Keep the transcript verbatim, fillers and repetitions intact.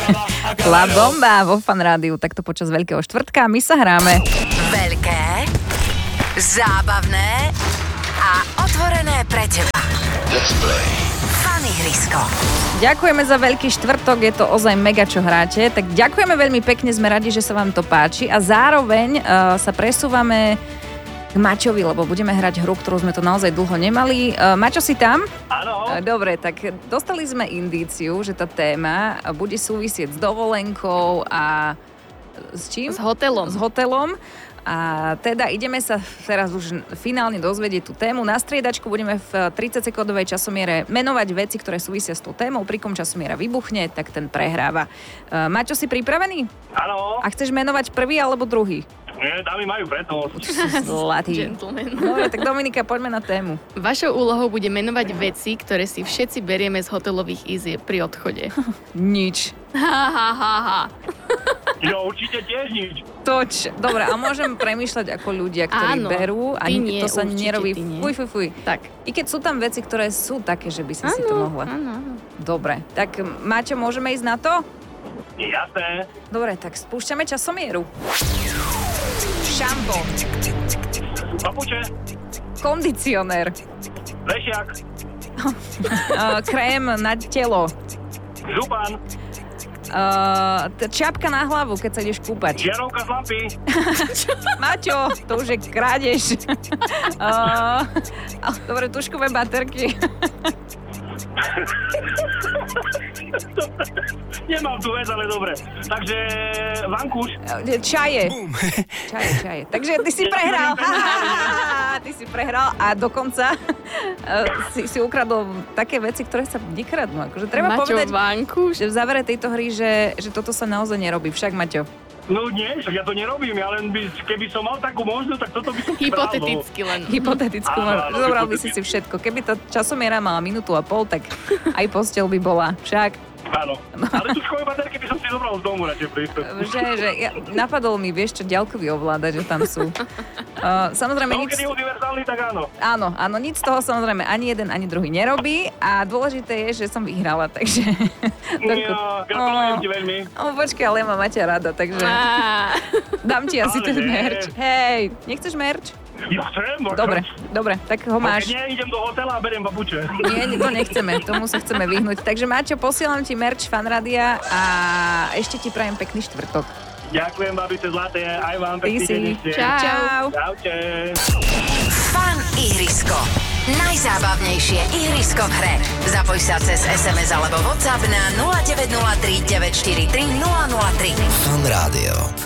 La Bomba vo Fan Rádiu, takto počas Veľkého štvrtka. My sa hráme veľké, zábavné a otvorené pre teba. Let's play Fan ihrisko. Ďakujeme za Veľký štvrtok, je to ozaj mega, čo hráte. Tak ďakujeme veľmi pekne, sme radi, že sa vám to páči a zároveň uh, sa presúvame k Maťovi, lebo budeme hrať hru, ktorú sme tu naozaj dlho nemali. Uh, Maťo, si tam? Áno. Uh, dobre, tak dostali sme indíciu, že tá téma bude súvisieť s dovolenkou a s čím? S hotelom. S hotelom. A teda ideme sa teraz už finálne dozvedieť tú tému. Na striedačku budeme v tridsaťsekundovej časomiere menovať veci, ktoré súvisia s tou témou. Pri kom časomiera vybuchne, tak ten prehráva. Uh, Maťo, si pripravený? Áno. A chceš menovať prvý alebo druhý? Nie, dámy majú preto. Zlatý. Gentleman. Dobre, tak Dominika, poďme na tému. Vašou úlohou bude menovať veci, ktoré si všetci berieme z hotelových izieb pri odchode. Nič. Ha, ha, ha, ha. Jo, určite tiež nič. Toč. Dobre, a môžem premýšľať ako ľudia, ktorí Áno, berú a ty ni- nie, to sa určite nerobí. ty nie. Fuj, fuj, fuj. Tak. I keď sú tam veci, ktoré sú také, že by si si to mohla. Áno, áno. Dobre, tak Maťo, môžeme ísť na to? Jasné. Dobre, tak spúšťame časomieru. Šampón, Papuče, kondicionér, lešiak, uh, krém na telo, župan, uh, t- čiapka na hlavu, keď sa ideš kúpať. žiarovka z lampy, Maťo, to už je krádež. uh, dobre, tuškové baterky. Nemám tu vec, ale dobre. Takže vankúš. Čaje. Čaje, čaje. Takže ty si prehral. Ty si prehral a dokonca uh, si, si ukradol také veci, ktoré sa nekradnú. Akože treba Maťo, povedať, vankúš. že v závere tejto hry, že, že toto sa naozaj nerobí. Však, Maťo. No nie, však ja to nerobím, ja len by, keby som mal takú možnosť, tak toto by som Hypoteticky len. Hypotetickú. Áno, áno, Zobral by si hypoteticky. si všetko. Keby tá časomiera mala minútu a pol, tak aj posteľ by bola. Však. Áno, ale tuškové baterky by som si zobral z domu radšej pre istotu. Že, že ja, napadol mi, vieš čo, ďalkový ovládač, že tam sú. Uh, samozrejme, No, nič... keď je univerzálny, tak áno. Áno, áno, nič z toho samozrejme ani jeden, ani druhý nerobí a dôležité je, že som vyhrala, takže... Ja, gratulujem ti veľmi. O, počkaj, ale ja mám Maťa rada, takže Á. dám ti asi Ale ten nie. merč. Hej, nechceš merč? Ja chcem, možno. Dobre, dobre, tak ho No, máš. keď nie, idem do hotela a beriem papuče. Nie, to nechceme, tomu sa chceme vyhnúť. Takže Maťo, posielam ti merč Fanrádia a ešte ti prajem pekný štvrtok. Ďakujem, babice zlaté, aj vám Ty pekný si. deň ešte. Čau. Čau. Čaute. Fan ihrisko. Najzábavnejšie ihrisko v hre. Zapoj sa cez es em es alebo WhatsApp na nula deväť nula tri deväť štyri tri nula nula tri. Fan Rádio.